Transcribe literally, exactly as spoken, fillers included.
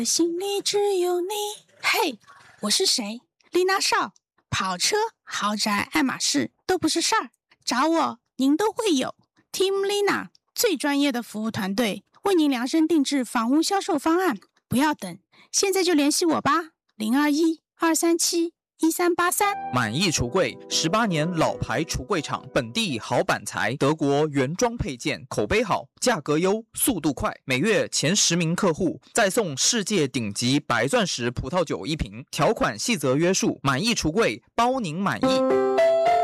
心里只有你。嘿，我是谁？丽娜少。跑车、豪宅、爱马仕都不是事儿，找我您都会有。Team Lina 最专业的服务团队，为您量身定制房屋销售方案。不要等，现在就联系我吧，零二一二三七一三八三。 满意橱柜，十八年老牌橱柜厂，本地好板材，德国原装配件，口碑好，价格优，速度快，每月前十名客户再送世界顶级白钻石葡萄酒一瓶，条款细则约束。满意橱柜，包您满意。